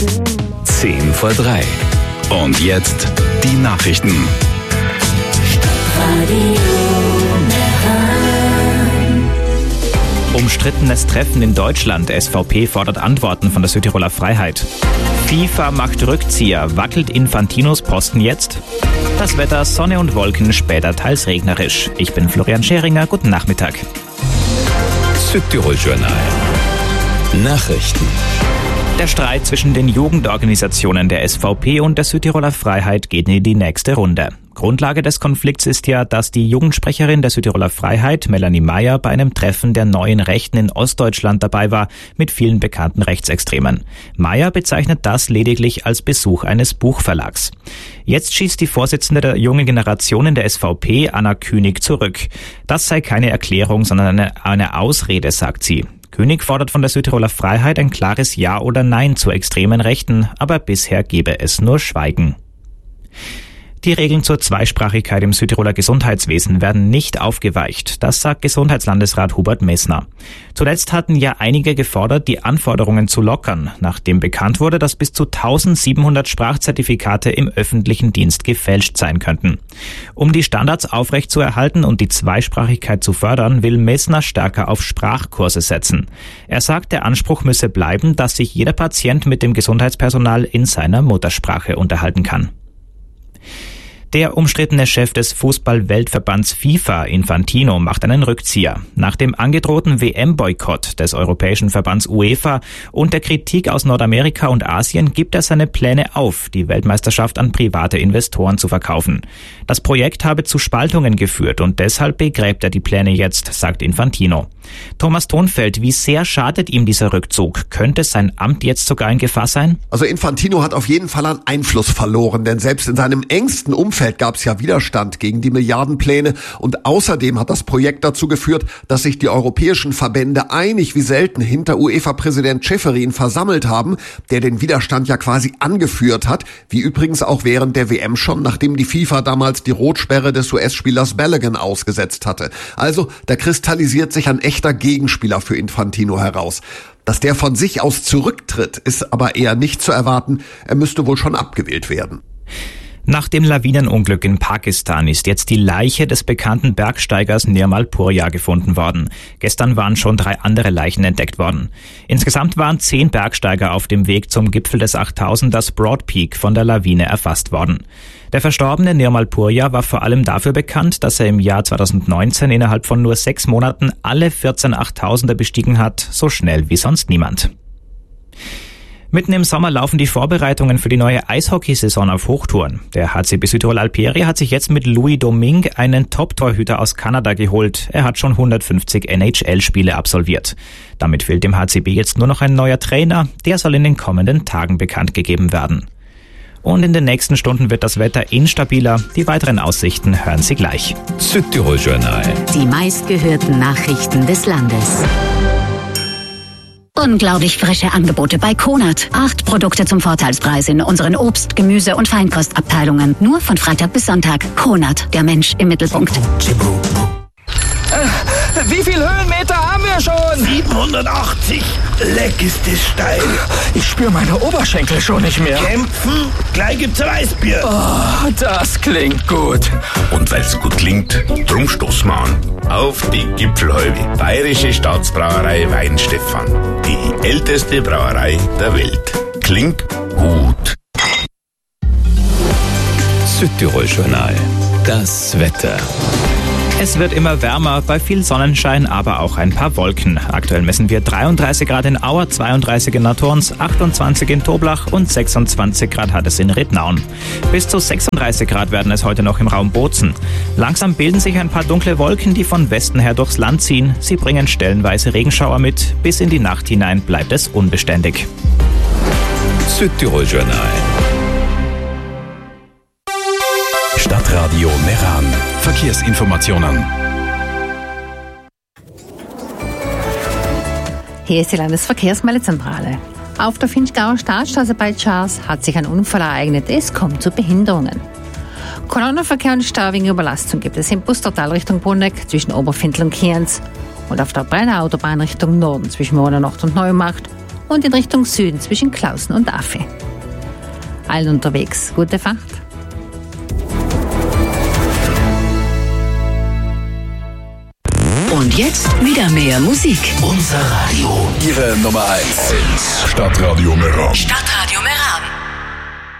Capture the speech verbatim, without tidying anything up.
Zehn vor drei. Und jetzt die Nachrichten. Umstrittenes Treffen in Deutschland. S V P fordert Antworten von der Südtiroler Freiheit. FIFA macht Rückzieher. Wackelt Infantinos Posten jetzt? Das Wetter, Sonne und Wolken, später teils regnerisch. Ich bin Florian Scheringer. Guten Nachmittag. Südtirol Journal. Nachrichten. Der Streit zwischen den Jugendorganisationen der S V P und der Südtiroler Freiheit geht in die nächste Runde. Grundlage des Konflikts ist ja, dass die Jugendsprecherin der Südtiroler Freiheit, Melanie Meyer, bei einem Treffen der Neuen Rechten in Ostdeutschland dabei war, mit vielen bekannten Rechtsextremen. Meyer bezeichnet das lediglich als Besuch eines Buchverlags. Jetzt schießt die Vorsitzende der jungen Generation in der S V P, Anna Künig, zurück. Das sei keine Erklärung, sondern eine, eine Ausrede, sagt sie. Künig fordert von der Südtiroler Freiheit ein klares Ja oder Nein zu extremen Rechten, aber bisher gebe es nur Schweigen. Die Regeln zur Zweisprachigkeit im Südtiroler Gesundheitswesen werden nicht aufgeweicht. Das sagt Gesundheitslandesrat Hubert Messner. Zuletzt hatten ja einige gefordert, die Anforderungen zu lockern, nachdem bekannt wurde, dass bis zu eintausendsiebenhundert Sprachzertifikate im öffentlichen Dienst gefälscht sein könnten. Um die Standards aufrechtzuerhalten und die Zweisprachigkeit zu fördern, will Messner stärker auf Sprachkurse setzen. Er sagt, der Anspruch müsse bleiben, dass sich jeder Patient mit dem Gesundheitspersonal in seiner Muttersprache unterhalten kann. Der umstrittene Chef des Fußball-Weltverbands FIFA, Infantino, macht einen Rückzieher. Nach dem angedrohten W M-Boykott des europäischen Verbands UEFA und der Kritik aus Nordamerika und Asien gibt er seine Pläne auf, die Weltmeisterschaft an private Investoren zu verkaufen. Das Projekt habe zu Spaltungen geführt und deshalb begräbt er die Pläne jetzt, sagt Infantino. Thomas Thonfeld, wie sehr schadet ihm dieser Rückzug? Könnte sein Amt jetzt sogar in Gefahr sein? Also Infantino hat auf jeden Fall an Einfluss verloren, denn selbst in seinem engsten Umfeld gab es ja Widerstand gegen die Milliardenpläne und außerdem hat das Projekt dazu geführt, dass sich die europäischen Verbände einig wie selten hinter UEFA-Präsident Ceferin versammelt haben, der den Widerstand ja quasi angeführt hat, wie übrigens auch während der W M schon, nachdem die FIFA damals die Rotsperre des U S-Spielers Balogun ausgesetzt hatte. Also da kristallisiert sich ein echter Gegenspieler für Infantino heraus. Dass der von sich aus zurücktritt, ist aber eher nicht zu erwarten. Er müsste wohl schon abgewählt werden. Nach dem Lawinenunglück in Pakistan ist jetzt die Leiche des bekannten Bergsteigers Nirmal Purja gefunden worden. Gestern waren schon drei andere Leichen entdeckt worden. Insgesamt waren zehn Bergsteiger auf dem Weg zum Gipfel des achttausenders Broad Peak von der Lawine erfasst worden. Der verstorbene Nirmal Purja war vor allem dafür bekannt, dass er im Jahr zweitausendneunzehn innerhalb von nur sechs Monaten alle vierzehn achttausender bestiegen hat, so schnell wie sonst niemand. Mitten im Sommer laufen die Vorbereitungen für die neue Eishockeysaison auf Hochtouren. Der H C B Südtirol Alperi hat sich jetzt mit Louis Domingue einen Top-Torhüter aus Kanada geholt. Er hat schon hundertfünfzig N H L-Spiele absolviert. Damit fehlt dem H C B jetzt nur noch ein neuer Trainer. Der soll in den kommenden Tagen bekannt gegeben werden. Und in den nächsten Stunden wird das Wetter instabiler. Die weiteren Aussichten hören Sie gleich. Südtirol Journal. Die meistgehörten Nachrichten des Landes. Unglaublich frische Angebote bei Konad. Acht Produkte zum Vorteilspreis in unseren Obst-, Gemüse- und Feinkostabteilungen. Nur von Freitag bis Sonntag. Konad, der Mensch im Mittelpunkt. Äh, wie viel Höhenmeter haben wir schon? siebenhundertachtzig. Leck ist das steil. Ich spüre meine Oberschenkel schon nicht mehr. Kämpfen? Gleich gibt's ein Weißbier. Oh, das klingt gut. Und weil's gut klingt, drum stoßen wir an. Auf die Gipfelhäube. Bayerische Staatsbrauerei Weinstefan. Die älteste Brauerei der Welt. Klingt gut. Südtirol Journal. Das Wetter. Es wird immer wärmer, bei viel Sonnenschein, aber auch ein paar Wolken. Aktuell messen wir dreiunddreißig Grad in Auer, zweiunddreißig in Natorns, achtundzwanzig in Toblach und sechsundzwanzig Grad hat es in Rittnauen. Bis zu sechsunddreißig Grad werden es heute noch im Raum Bozen. Langsam bilden sich ein paar dunkle Wolken, die von Westen her durchs Land ziehen. Sie bringen stellenweise Regenschauer mit. Bis in die Nacht hinein bleibt es unbeständig. Südtirol Journal. Stadtradio Meran. Verkehrsinformationen. Hier ist die Landesverkehrsmeldezentrale. Auf der Finchgauer Staatsstraße bei Charles hat sich ein Unfall ereignet. Es kommt zu Behinderungen. Kolonnenverkehr und Stau wegen Überlastung gibt es im Bustertal Richtung Bruneck zwischen Oberfindl und Kienz und auf der Brenner Autobahn Richtung Norden zwischen Monarnacht und Neumarkt und in Richtung Süden zwischen Klausen und Affe. Allen unterwegs, gute Fahrt. Und jetzt wieder mehr Musik. Unser Radio. Ihre Nummer eins. Stadtradio Meran. Stadtradio Meran.